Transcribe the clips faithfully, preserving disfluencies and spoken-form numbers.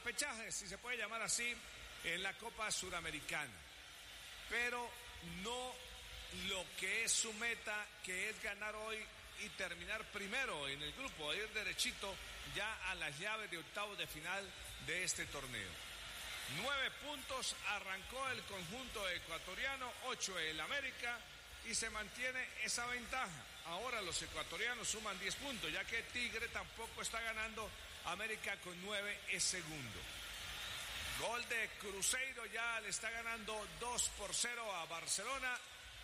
repechaje, si se puede llamar así, en la Copa Suramericana. Pero no lo que es su meta, que es ganar hoy y terminar primero en el grupo, ir derechito ya a las llaves de octavos de final de este torneo. Nueve puntos arrancó el conjunto ecuatoriano, ocho el América, y se mantiene esa ventaja. Ahora los ecuatorianos suman diez puntos, ya que Tigre tampoco está ganando. América con nueve es segundo. Gol de Cruzeiro, ya le está ganando dos por cero a Barcelona.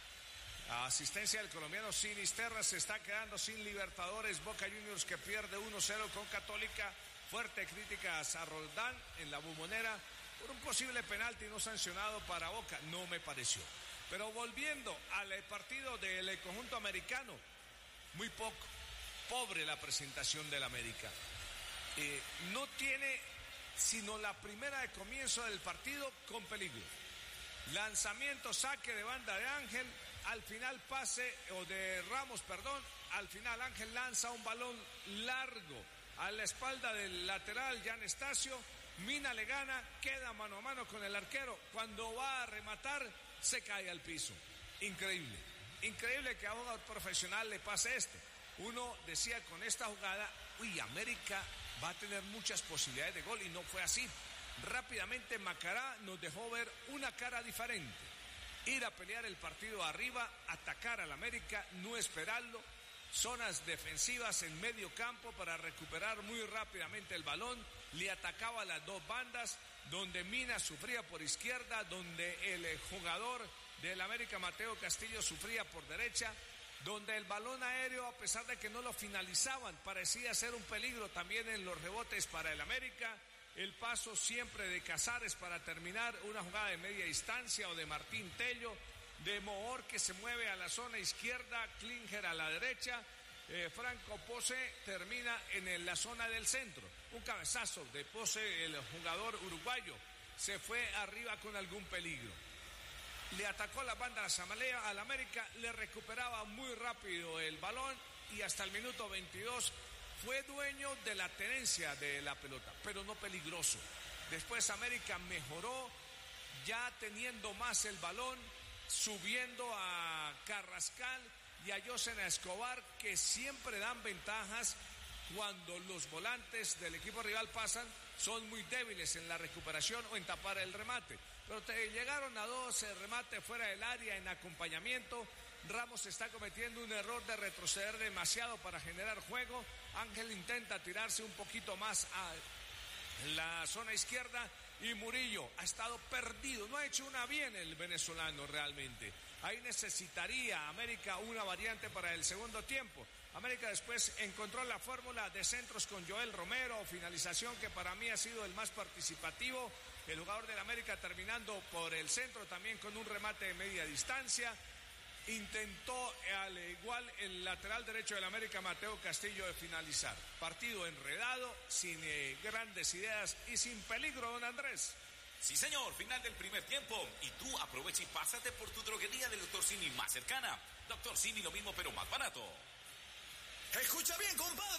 Asistencia del colombiano Sinisterra, se está quedando sin Libertadores. Boca Juniors que pierde uno cero con Católica. Fuerte crítica a Roldán en la Bombonera por un posible penalti no sancionado para Boca. No me pareció. Pero volviendo al partido del conjunto americano, muy poco, pobre la presentación del América. Eh, no tiene sino la primera de comienzo del partido con peligro. Lanzamiento, saque de banda de Ángel, al final pase, o de Ramos, perdón, al final Ángel lanza un balón largo a la espalda del lateral, Jan Estacio, Mina le gana, queda mano a mano con el arquero, cuando va a rematar se cae al piso. Increíble, increíble que a un jugador profesional le pase esto. Uno decía con esta jugada, uy, América va a tener muchas posibilidades de gol, y no fue así. Rápidamente Macará nos dejó ver una cara diferente. Ir a pelear el partido arriba, atacar al América, no esperarlo. Zonas defensivas en medio campo para recuperar muy rápidamente el balón. Le atacaba a las dos bandas, donde Mina sufría por izquierda, donde el jugador del América, Mateo Castillo, sufría por derecha, donde el balón aéreo, a pesar de que no lo finalizaban, parecía ser un peligro también en los rebotes para el América. El paso siempre de Casares para terminar una jugada de media distancia, o de Martín Tello, de Mohor que se mueve a la zona izquierda, Klinger a la derecha, eh, Franco Pose termina en el, la zona del centro. Un cabezazo de Pose, el jugador uruguayo, se fue arriba con algún peligro. Le atacó la banda a Zamalea al América, le recuperaba muy rápido el balón, y hasta el minuto veintidós fue dueño de la tenencia de la pelota, pero no peligroso. Después América mejoró, ya teniendo más el balón, subiendo a Carrascal y a Josena Escobar, que siempre dan ventajas cuando los volantes del equipo rival pasan. Son muy débiles en la recuperación o en tapar el remate, pero te llegaron a dos remates fuera del área en acompañamiento. Ramos está cometiendo un error de retroceder demasiado para generar juego. Ángel intenta tirarse un poquito más a la zona izquierda, y Murillo ha estado perdido, no ha hecho una bien el venezolano realmente. Ahí necesitaría América una variante para el segundo tiempo. América después encontró la fórmula de centros con Joel Romero, finalización que para mí ha sido el más participativo, el jugador del América terminando por el centro también con un remate de media distancia. Intentó al igual el lateral derecho del América, Mateo Castillo, de finalizar. Partido enredado, sin eh, grandes ideas y sin peligro, don Andrés. Sí, señor, final del primer tiempo. Y tú aprovecha y pásate por tu droguería del doctor Simi más cercana. doctor Simi, lo mismo pero más barato. Escucha bien, compadre.